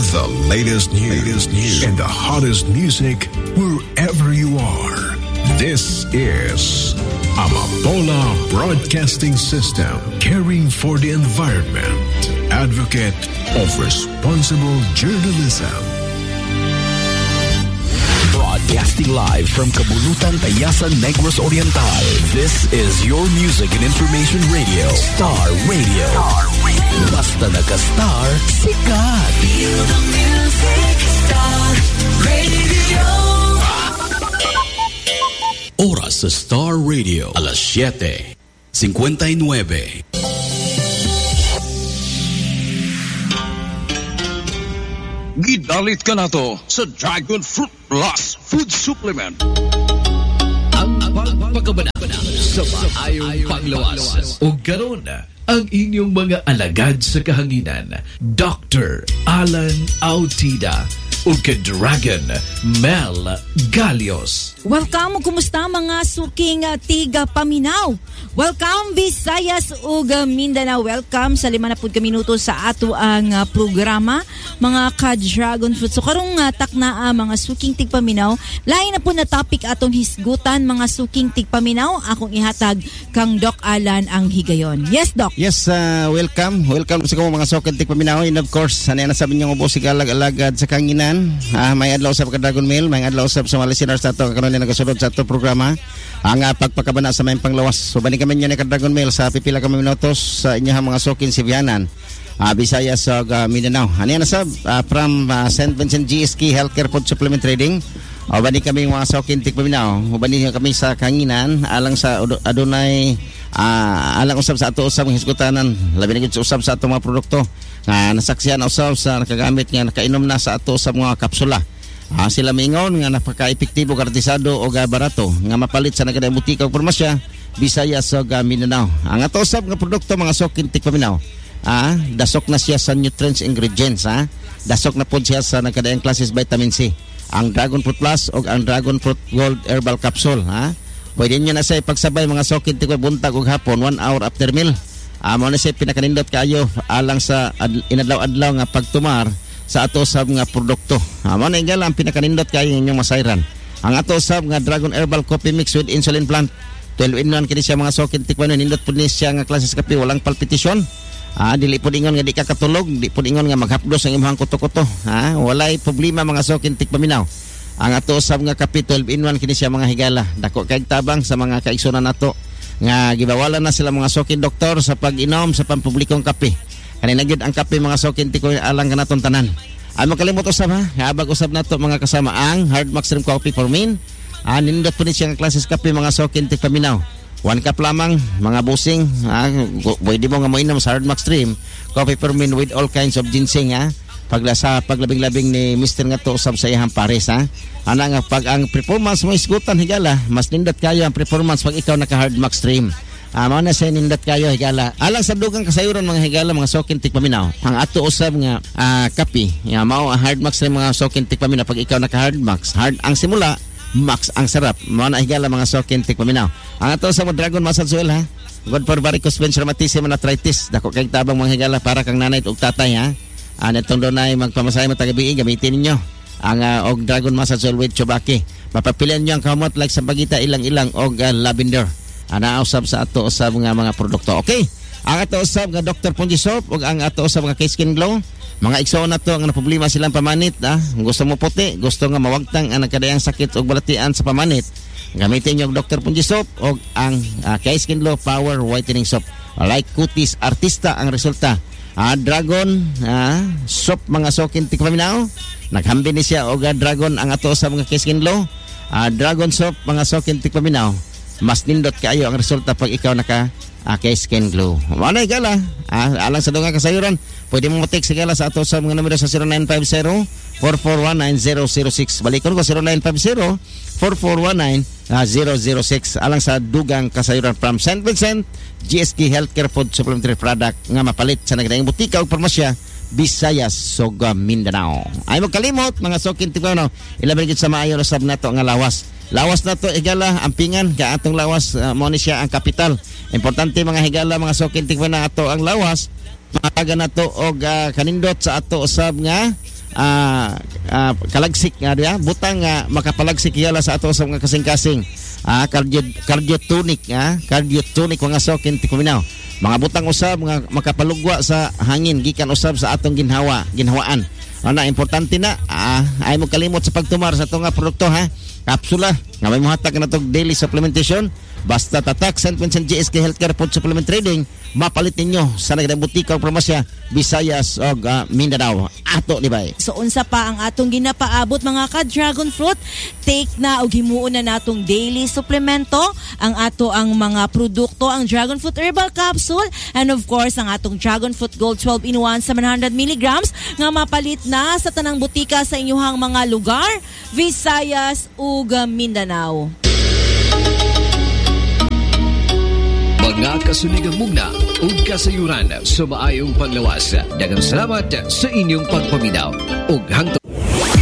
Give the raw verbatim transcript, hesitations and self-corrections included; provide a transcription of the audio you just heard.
The latest news, latest news and the hottest music wherever you are. This is Amapola Broadcasting System, caring for the environment, advocate of responsible journalism. Broadcasting live from Kabulutan, Tayasan, Negros Oriental. This is your music and information radio, Star Radio. Star Radio. Basta naka-star, sikat. Feel the music, Star Radio. Oras sa Star Radio, alas siyete, fifty-nine. Gidalit ka na to sa Dragon Fruit Plus Food Supplement. Ang pagpagabana sa maayong panglawas. O garon ang inyong mga alagad sa kahanginan. Doctor Alan Autida o ka-Dragon Mel Galios. Welcome, kumusta mga suking uh, tiga paminaw? Welcome Visayas ug Mindanao. Welcome sa lima na pud ka minuto sa ato ang uh, programa mga ka-Dragon Fruit. So karong uh, takna uh, mga suking tigpaminaw, lain na po na topic atong hisgutan mga suking tigpaminaw. Akong ihatag kang Doc Alan ang higayon. Yes, Doc. Yes, uh, welcome. Welcome sa mga suking tigpaminaw. And of course, ano yan nasabi niyo ubos sigalag-alagad sa kanginan. Uh, may adlaw usab ka Dragon Mail, may adlaw usab sa mga listeners sa ato karon ni nagasunod sa ato programa. Ang uh, pagpakabana sa mayong panglawas. So bani kami niyo ni Dragon Mail sa pipila ka minutos sa inyong mga suking Sibianan. Uh, Visayas sa uh, Mindanao. Ano yan nasab uh, from uh, Saint Vincent G S K Healthcare Food Supplement Trading. O bani kami mga suking tigpaminaw. O bani kami sa kanginan alang sa adunay uh, alang usab sa ato usab ng hisgutanan. Labi na gid sa usab sa ato mga produkto. Nga nasaksihan usab sa nakagamit nga nakainom na sa ato sa mga kapsula. Ah, sila mingon nga napaka-epektibo, garantisado o barato nga mapalit sa nagadaang butika o pormasya Visayas ug Mindanao. Ang ato usab nga produkto mga suking tigpaminaw. Ah, dasok na siya sa nutrients ingredients, ha. Dasok na pud siya sa nagadaang klases vitamin C. Ang Dragon Fruit Plus o ang Dragon Fruit Gold Herbal Capsule, ha. Pwede niyo na sa pagsabay mga suking tigpaminaw buntag ug hapon one hour after meal. Amo na siya pinakanindot kayo alang sa ad, inadlaw-adlaw nga pagtumar sa ato sab nga produkto. Amo na ingala ang pinakanindot kayo inyong masayran. Ang ato sab nga Dragon Herbal Coffee Mix with Insulin Plant. twelve in one kini siya mga suking tikman nindot pud ni siya nga klases kape walang palpitasyon. Ah, dili pud ingon nga di ka katulog, di pud ingon nga maghapdos ang imong kuto-kuto. Ha, walay problema mga suking tikpaminaw. Ang ato sab nga kape twelve in one kini siya mga higala. Dako kay tabang sa mga kaigsunan nato nga gibawalan na sila mga suking doktor sa pag-inom sa pampublikong kape. Kanina gid ang kape mga suking tikoy alang kanaton tanan. Ay makalimot usab ha, habag usab nato mga kasama ang Hard Max Stream Coffee for Men. Ah, nindot po ni siyang klases kape mga suking tigpaminaw. One cup lamang mga busing. Ah, pwede mo nga mainom sa Hard Max Stream Coffee for Men with all kinds of ginseng ha. Paglasa paglabing-labing ni Mister nga to usab sa iyang pares ha. Ana nga pag ang performance mo isgutan higala, mas nindot kayo ang performance pag ikaw naka Hard Max Stream. Ah, mao na sa nindot kayo higala. Alang sa dugang kasayuran mga higala mga suking tigpaminaw. Ang ato usab nga uh, kape, ya mao ang Hard Max Stream mga suking tigpaminaw pag ikaw naka Hard Max. Hard ang simula, Max ang sarap. Mao na higala mga suking tigpaminaw. Ang ato sa Dragon Massage Oil ha. Good for varicose veins, rheumatism and arthritis. Dako kay tabang mga higala para kang nanay ug tatay ha. Ano itong doon ay magpamasahe mo tagabiin, gamitin ninyo ang uh, og Dragon Massage Oil with Chobaki. Mapapilian nyo ang kamot like sa bagita ilang-ilang og uh, lavender. Ana usab sa ato usab nga mga produkto. Okay, ang ato usab nga Doctor Punji Soap og ang ato usab nga K-Skin Glow. Mga igsoon na to nga problema silang pamanit. Ah. Gusto mo puti, gusto nga mawagtang ang nagkadayang sakit o balatian sa pamanit. Gamitin nyo ang Doctor Punji Soap og ang uh, K-Skin Glow Power Whitening Soap. Like Cutis Artista ang resulta. Ah, Dragon ah, soap mga suking tigpaminaw. Naghambi ni siya og Dragon ang ato sa mga K-Skin Glow. Ah, Dragon soap mga suking tigpaminaw. Mas nindot kaayo ang resulta pag ikaw naka ah, K-Skin Glow. Ano igala? Ah, alang sa dunga kasayuran, pwede mo mag-text sigala sa ato sa mga numero sa zero nine five zero, four four one nine, zero zero six. Balikon ko zero nine five zero, four four one nine, zero zero six. Alang sa dugang kasayuran from Saint Vincent G S K Healthcare Food Supplementary Product nga mapalit sa nagdaang butika o parmasya Visayas ug Mindanao. Ay mo kalimot mga suking tigpaminaw, ilabi gid sa maayo usab nato nga lawas. Lawas nato igala ampingan ka atong lawas uh, mo ni siya ang kapital. Importante mga higala mga suking tigpaminaw ato ang lawas. Mataga nato og uh, kanindot sa ato usab nga uh, uh, kalagsik nga diya, butang nga uh, makapalagsik yala sa ato sa mga kasing-kasing. Ah, cardio cardiotonic, ah, cardiotonic mga sokin ti kuminaw. Mga butang usab nga makapalugwa sa hangin gikan usab sa atong ginhawa, ginhawaan. Ana importante na ah, ay mo kalimot sa pagtumar sa atong produkto ha. Kapsula nga may mohatag na tog daily supplementation. Basta tatak Saint Vincent G S K Healthcare Food Supplement Trading, mapalit ninyo sa nagdang butika o promasya Visayas o uh, Mindanao. Ato di ba? So unsa pa ang atong ginapaabot mga ka-dragon fruit? Take na og himuon na natong daily supplemento, ang ato ang mga produkto, ang Dragon Fruit Herbal Capsule, and of course ang atong Dragon Fruit Gold twelve in one seven hundred milligrams nga mapalit na sa tanang butika sa inyuhang mga lugar, Visayas ug Mindanao. Mga kasunigang mugna ug kasayuran sa maayong panglawas. Daghang salamat sa inyong pagpaminaw ug hangtod